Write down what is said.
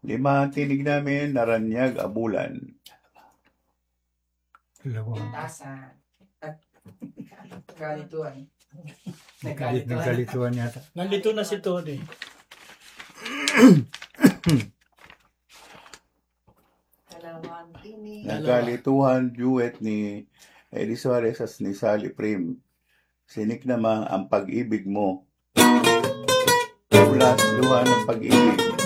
Lima ang tinig namin, Naranyag, Abulan. Tasan. At galituan. Nagkalituan yata. Nandito na si Tony. Dalawang tinig. Nagkalituhan duet ni Eddie Suarez at ni Sally Prim. Sinik naman ang pag-ibig mo. Plus, luha ng pag-ibig.